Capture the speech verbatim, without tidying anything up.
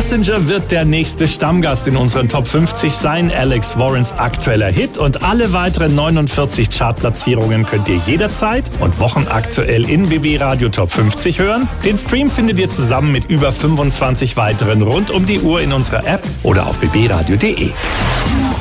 Passenger wird der nächste Stammgast in unseren Top fünfzig sein. Alex Warrens aktueller Hit und alle weiteren neunundvierzig Chartplatzierungen könnt ihr jederzeit und wochenaktuell in B B Radio Top fünfzig hören. Den Stream findet ihr zusammen mit über fünfundzwanzig weiteren rund um die Uhr in unserer App oder auf b b radio punkt d e.